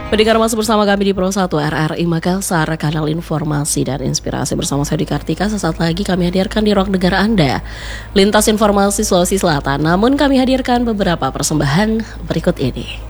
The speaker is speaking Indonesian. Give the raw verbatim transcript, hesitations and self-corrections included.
Pendengar masih bersama kami di Pro satu R R I Makassar, kanal informasi dan inspirasi bersama saya di Kartika. Sesaat lagi kami hadirkan di ruang negara Anda, lintas informasi Sulawesi Selatan. Namun kami hadirkan beberapa persembahan berikut ini.